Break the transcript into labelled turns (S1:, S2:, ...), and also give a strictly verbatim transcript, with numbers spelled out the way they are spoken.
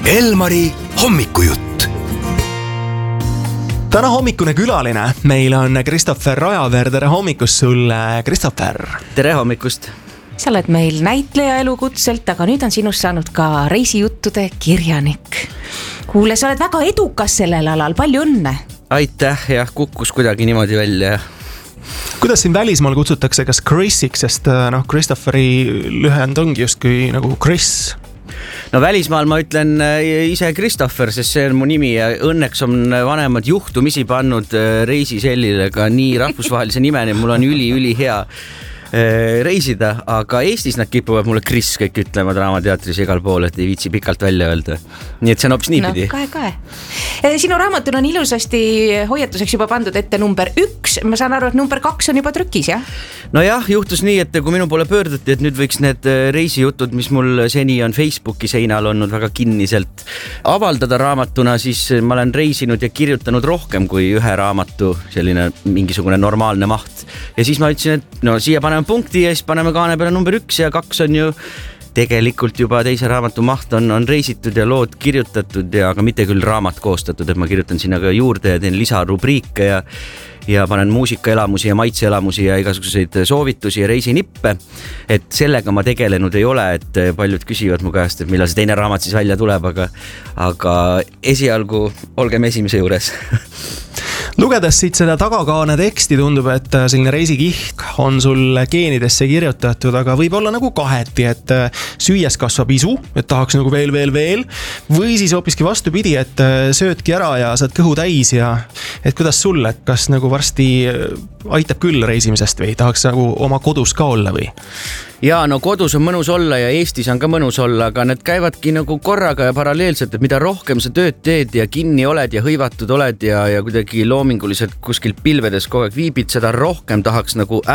S1: Elmari hommikujutt. Täna hommikune külaline meil on Kristoffer Rajaveer. Tere hommikust sulle, Kristoffer.
S2: Tere hommikust.
S3: Sa oled meil näitleja elukutselt, aga nüüd on sinust saanud ka reisijuttude kirjanik. Kuule, sa oled väga edukas sellel alal, palju õnne.
S2: Aitäh, jah, kukkus kuidagi niimoodi välja.
S1: Kuidas siin välismaal kutsutakse, kas Chrisiks, sest noh, Kristofferi lühend ongi justkui nagu Chris?
S2: No välismaal ma ütlen ise Kristoffer, sest see on mu nimi ja õnneks on vanemad juhtumisi pannud reisisellile ka nii rahvusvahelise nimeni, mul on üli, üli hea reisida, aga Eestis nad kipuvad mulle Chris kõik ütlema Draamateatris igal pool, et ei viitsi pikalt välja öelda. Nii et see on hoopis niipidi.
S3: No, kae, kae. Sinu raamatun on ilusasti hoiatuseks juba pandud ette number üks. Ma saan aru, et number kaks on juba trükis, jah?
S2: No jah, juhtus nii, et kui minu poole pöörduti, et nüüd võiks need reisijutud, mis mul seni on Facebooki seinal olnud väga kinniselt avaldada raamatuna, siis ma olen reisinud ja kirjutanud rohkem kui ühe raamatu, selline mingisugune normaalne maht. Ja siis ma ütlesin, et no siia paneme punkti ja siis paneme kaane peale number üks ja kaks on ju tegelikult juba teise raamatu maht on, on reisitud ja lood kirjutatud ja aga mitte küll raamat koostatud, et ma kirjutan sinna ka juurde ja teen lisarubriike ja, ja panen muusikaelamusi ja maitseelamusi ja igasuguseid soovitusi ja reisinippe, et sellega ma tegelenud ei ole, et paljud küsivad mu käest, et millal see teine raamat siis välja tuleb, aga, aga esialgu olgem esimese juures.
S1: Lugedes siit seda tagakaane teksti tundub, et selline reisikihk on sul geenidesse kirjutatud, aga võib olla nagu kaheti, et süües kasvab isu, et tahaks nagu veel, veel, veel, või siis hoopiski vastupidi, et söödki ära ja saad kõhu täis ja et kuidas sul, et kas nagu varsti aitab küll reisimisest või tahaks nagu oma kodus ka olla või?
S2: Jaa, no kodus on mõnus olla ja Eestis on ka mõnus olla, aga need käivadki nagu korraga ja paralleelselt, et mida rohkem sa tööd teed ja kinni oled ja hõivatud oled ja, ja kuidagi loominguliselt kuskil pilvedes kogu aeg viibid, seda rohkem tahaks nagu